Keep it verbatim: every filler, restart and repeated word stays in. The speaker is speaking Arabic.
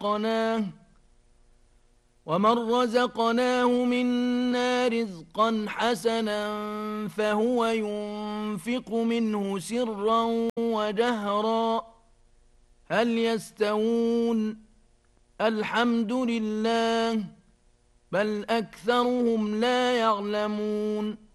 رزقناه ومن رزقناه منا رزقا حسنا فهو ينفق منه سرا وجهرا هل يستوون الحمد لله بل أكثرهم لا يعلمون